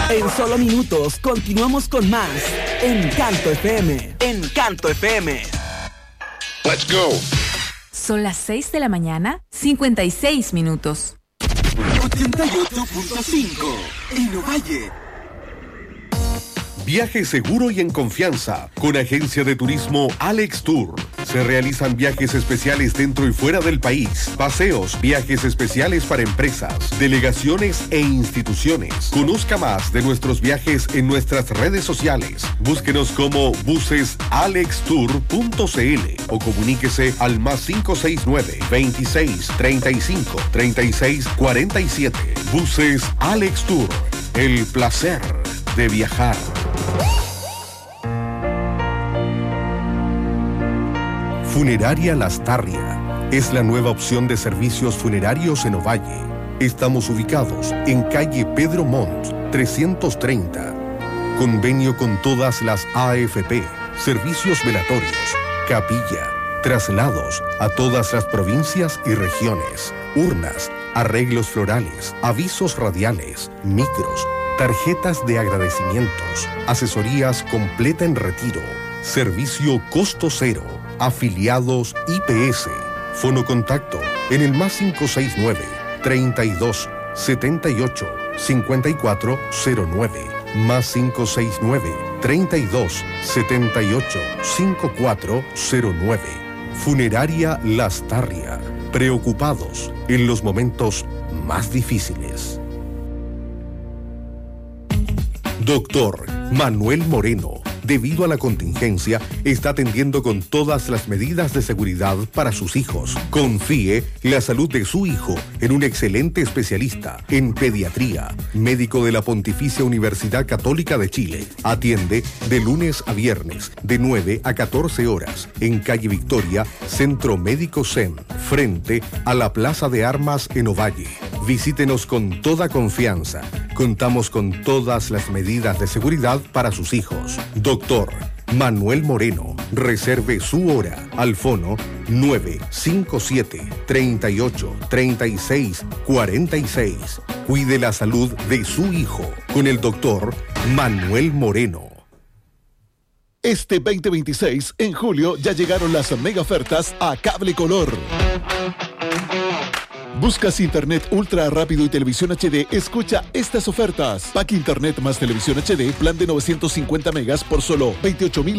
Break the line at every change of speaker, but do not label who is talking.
En solo minutos continuamos con más Encanto FM. Encanto FM.
Let's go.
Son las 6 de la mañana, 56 minutos.
88.5 en Ovalle.
Viaje seguro y en confianza con Agencia de Turismo Alex Tour. Se realizan viajes especiales dentro y fuera del país, paseos, viajes especiales para empresas, delegaciones e instituciones. Conozca más de nuestros viajes en nuestras redes sociales. Búsquenos como busesalextour.cl o comuníquese al +569 26 35 36 47. Buses Alex Tour. El placer de viajar. Funeraria Lastarria es la nueva opción de servicios funerarios en Ovalle. Estamos ubicados en calle Pedro Montt, 330. Convenio con todas las AFP, servicios velatorios, capilla, traslados a todas las provincias y regiones, urnas, arreglos florales, avisos radiales, micros, tarjetas de agradecimientos, asesorías completa en retiro, servicio costo cero, afiliados IPS, fono contacto en el +569 32 78 5409, +569 32 78 5409. Funeraria Lastarria, preocupados en los momentos más difíciles. Doctor Manuel Moreno, debido a la contingencia, está atendiendo con todas las medidas de seguridad para sus hijos. Confíe la salud de su hijo en un excelente especialista en pediatría, médico de la Pontificia Universidad Católica de Chile. Atiende de lunes a viernes, de 9 a 14 horas, en calle Victoria, Centro Médico SEM, frente a la Plaza de Armas en Ovalle. Visítenos con toda confianza. Contamos con todas las medidas de seguridad para sus hijos. Doctor Manuel Moreno, reserve su hora al fono 957 38 36 46. Cuide la salud de su hijo con el doctor Manuel Moreno.
Este 2026, en julio, ya llegaron las mega ofertas a Cable Color. Buscas internet ultra rápido y televisión HD, escucha estas ofertas. Pack internet más televisión HD, plan de 950 megas por solo 28,000